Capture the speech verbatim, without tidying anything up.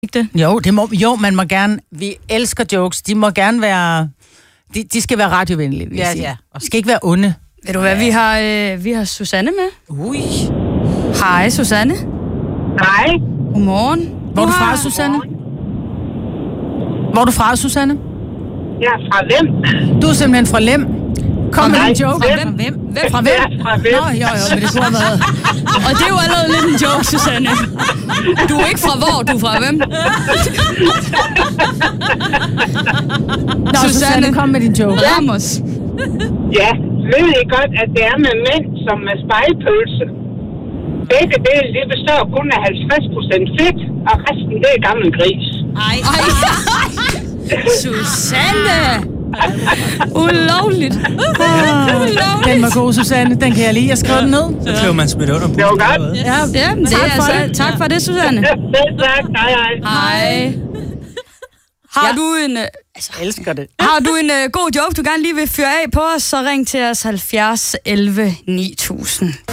Det? Jo, det må, jo, man må gerne... Vi elsker jokes. De må gerne være... De, de skal være radiovenlige, vil jeg Ja, sige. ja. De skal ikke være onde. Ved du hvad, vi har, øh, vi har Susanne med. Ui. Hej, Susanne. Hej. Godmorgen. Hvor er du fra, Susanne? Hvor er du fra, Susanne? Jeg er fra Lem. Du er simpelthen fra Lem. Kom med en joke. Fra hvem? Hvem? Hvem? Fra hvem? Ja, fra hvem? Nå, jo, jo, men det kunne have været... Og det er jo allerede lidt en joke, Susanne. Du er ikke fra hvor, du er fra hvem? Nå, Susanne, Susanne, kom med din joke. Ram os. Ja, ved I godt, at det er med mænd som med spejepølse. Begge dele, det består kun af halvtreds procent fedt, og resten, det er gammel gris. Ej. Ej. Susanne! Ulovligt. Ah, den var god, Susanne. Den kan jeg lige. Jeg skriver den ned. Så blev man smidt under på. Det var godt. Ja, Ja, det tak er for altså, det. tak for det, Susanne. Selv tak. Hej, hej. Hej. Har Ja. du en, øh, altså, Jeg elsker det. har du en uh, god joke, du gerne lige vil fyre af på os, så ring til os halvfjerds elleve ni tusind.